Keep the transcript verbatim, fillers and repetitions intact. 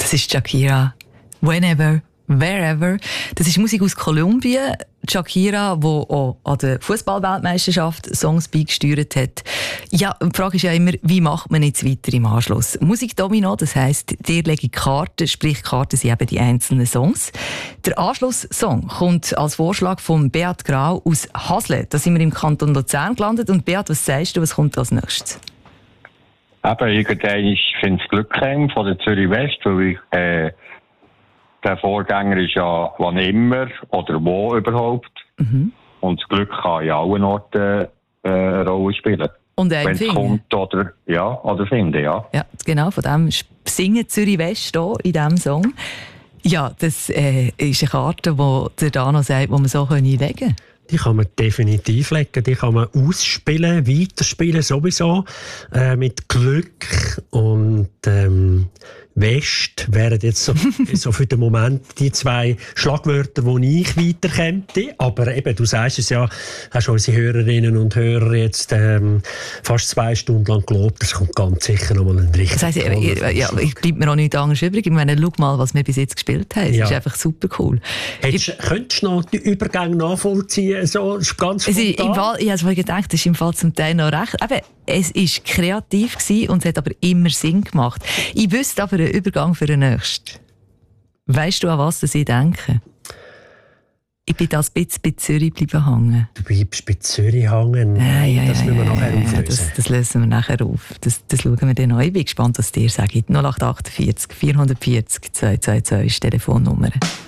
Das ist Shakira. Whenever, wherever. Das ist Musik aus Kolumbien. Shakira, die auch an der Fußball-Weltmeisterschaft Songs beigesteuert hat. Ja, die Frage ist ja immer, wie macht man jetzt weiter im Anschluss? Musikdomino, das heisst, dir lege Karten, sprich Karten sind eben die einzelnen Songs. Der Anschlusssong kommt als Vorschlag von Beat Grau aus Hasle. Da sind wir im Kanton Luzern gelandet. Und Beat, was sagst du, was kommt als nächstes? Eben, irgendwann finde ich Glück heim von der Zürich West, weil ich, äh, der Vorgänger ist ja wann immer oder wo überhaupt. Mhm. Und das Glück kann in allen Orten äh, eine Rolle spielen. Und wenn es kommt oder, ja, oder finden, ja. Ja, genau, von dem singen Zürich West hier in diesem Song. Ja, das äh, ist eine Karte, die der Dano sagt, die man so legen kann. Die kann man definitiv legen, die kann man ausspielen, weiterspielen sowieso, äh, mit Glück und ähm, West wären jetzt so, so für den Moment die zwei Schlagwörter, die ich weiterkäme. Aber eben, du sagst es ja, hast unsere Hörerinnen und Hörer jetzt ähm, fast zwei Stunden lang gelobt, das kommt ganz sicher noch mal ein richtig. Das heisst, ja, ja, ich bleibe mir auch nichts anderes übrig. Ich meine, schau mal, was wir bis jetzt gespielt haben. Das ja. ist einfach super cool. Hättest, ich, könntest du noch die Übergänge nachvollziehen? So, ganz also im Fall, ich habe vorhin gedacht, das ist im Fall zum Teil noch recht. Eben, es war kreativ gewesen und es hat aber immer Sinn gemacht. Ich wüsste aber einen Übergang für den nächsten. Weißt du, an was ich denke? Ich bin da ein bisschen bei Zürich bleiben hängen. Du bleibst bei Zürich hängen? Ja, ja, das ja, müssen wir ja, nachher ja, auflösen. Das, das lösen wir nachher auf. Das, das schauen wir dann an. Ich bin gespannt, was dir sagt. null acht acht vier vierhundertvierzig zweihundertvierzig ist die Telefonnummer.